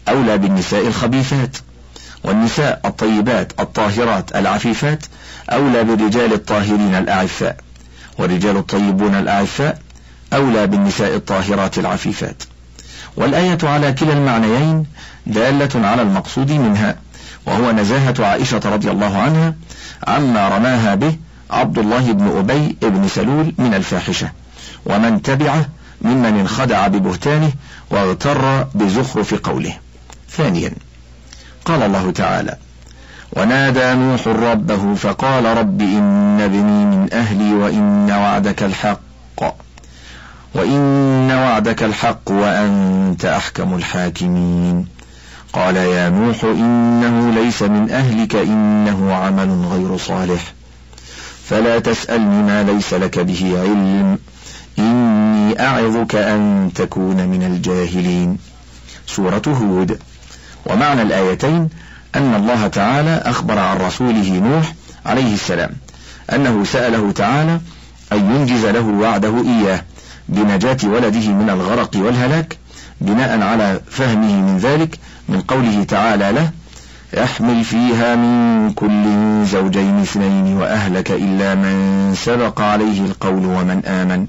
أولى بالنساء الخبيثات، والنساء الطيبات الطاهرات العفيفات أولى بالرجال الطاهرين الأعفاء، والرجال الطيبون الأعفاء أولى بالنساء الطاهرات العفيفات. والآية على كلا المعنيين دالة على المقصود منها، وهو نزاهة عائشة رضي الله عنها عما رماها به عبد الله بن أبي بن سلول من الفاحشة، ومن تبعه ممن انخدع ببهتانه واغتر بزخرف قوله. ثانيا، قال الله تعالى: ونادى نوح ربه فقال رب إن ابني من أهلي وإن وعدك الحق وأنت أحكم الحاكمين. قال يا نوح إنه ليس من أهلك إنه عمل غير صالح فلا تسألني ما ليس لك به علم إني أعظك أن تكون من الجاهلين. سورة هود. ومعنى الآيتين أن الله تعالى أخبر عن رسوله نوح عليه السلام أنه سأله تعالى أن ينجز له وعده إياه بنجاة ولده من الغرق والهلاك، بناء على فهمه من ذلك من قوله تعالى له: احمل فيها من كل زوجين اثنين وأهلك إلا من سبق عليه القول ومن آمن.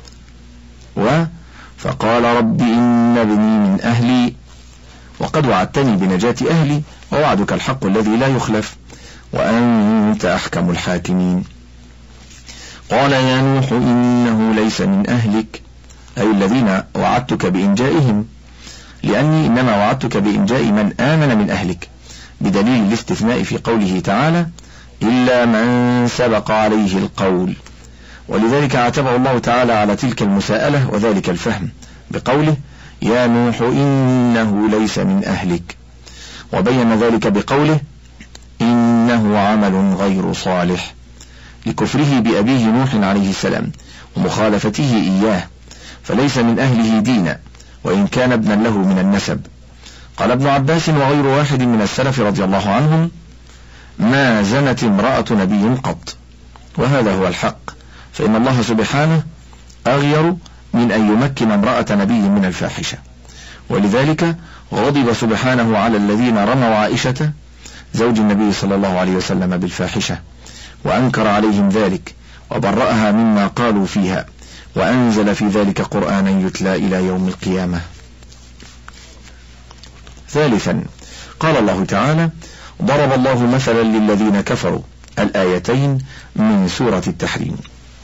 فقال رب إن ابني من أهلي وقد وعدتني بنجاة أهلي ووعدك الحق الذي لا يخلف وأنت أحكم الحاكمين. قال يا نوح إنه ليس من أهلك، أي الذين وعدتك بإنجائهم، لأني إنما وعدتك بإنجاء من آمن من أهلك، بدليل الاستثناء في قوله تعالى إلا من سبق عليه القول. ولذلك عاتبه الله تعالى على تلك المساءلة وذلك الفهم بقوله يا نوح إنه ليس من أهلك، وبين ذلك بقوله إنه عمل غير صالح، لكفره بأبيه نوح عليه السلام ومخالفته إياه، فليس من أهله دينا وإن كان ابنا له من النسب. قال ابن عباس وغير واحد من السلف رضي الله عنهم ما زنت امرأة نبي قط، وهذا هو الحق، فإن الله سبحانه أغير من أن يمكن امرأة نبي من الفاحشة. ولذلك غضب سبحانه على الذين رموا عائشة زوج النبي صلى الله عليه وسلم بالفاحشة، وأنكر عليهم ذلك وبرأها مما قالوا فيها، وأنزل في ذلك قرآنا يتلى إلى يوم القيامة. ثالثا، قال الله تعالى ضرب الله مثلا للذين كفروا، الآيتين من سورة التحريم،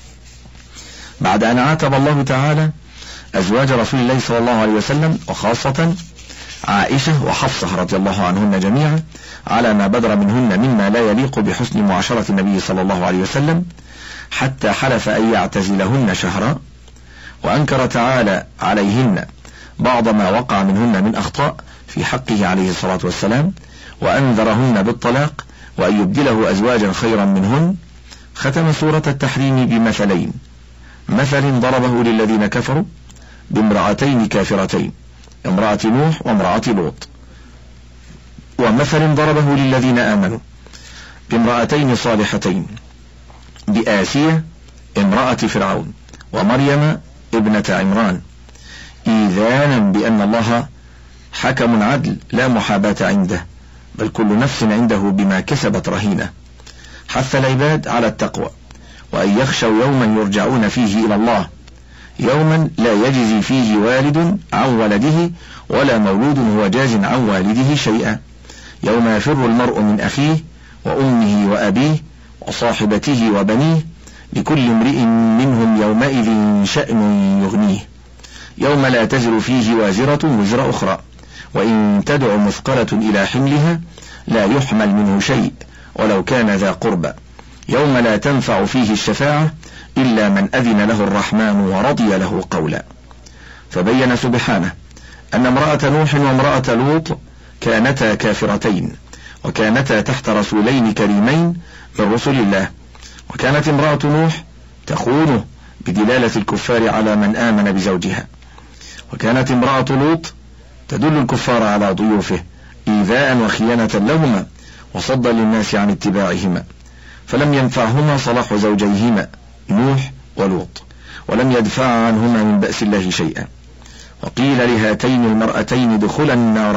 بعد أن عاتب الله تعالى أزواج رسول الله صلى الله عليه وسلم وخاصة عائشة وحفصة رضي الله عنهن جميعا على ما بدر منهن مما لا يليق بحسن معاشرة النبي صلى الله عليه وسلم، حتى حلف أن يعتزلهن شهرا، وأنكر تعالى عليهن بعض ما وقع منهن من أخطاء في حقه عليه الصلاة والسلام، وأنذرهن بالطلاق وأن يبدله أزواجا خيرا منهن. ختم سورة التحريم بمثلين: مثل ضربه للذين كفروا بامرأتين كافرتين، امرأة نوح وامرأة لوط، ومثل ضربه للذين آمنوا بامرأتين صالحتين، بآسية امرأة فرعون ومريم ابنة عمران، إيذانا بأن الله حكم عدل لا محاباة عنده، بل كل نفس عنده بما كسبت رهينة. حث العباد على التقوى، وأن يخشوا يوما يرجعون فيه إلى الله، يوما لا يجزي فيه والد عن ولده ولا مولود هو جاز عن والده شيئا، يوم يفر المرء من أخيه وأمه وأبيه وصاحبته وبنيه لكل امرئ منهم يومئذ شأن يغنيه، يوم لا تزر فيه وازرة وزر أخرى، وإن تدع مثقلة إلى حملها لا يحمل منه شيء ولو كان ذا قربى، يوم لا تنفع فيه الشفاعة إلا من أذن له الرحمن ورضي له قولا. فبين سبحانه أن امرأة نوح وامرأة لوط كانتا كافرتين، وكانتا تحت رسولين كريمين من رسل الله، وكانت امرأة نوح تخونه بدلالة الكفار على من آمن بزوجها، وكانت امرأة لوط تدل الكفار على ضيوفه إيذاء وخيانة لهما وصدا للناس عن اتباعهما، فلم ينفعهما صلاح زوجيهما نوح ولوط، ولم يدفع عنهما من بأس الله شيئا. وقيل لهاتين المرأتين ادخلا النار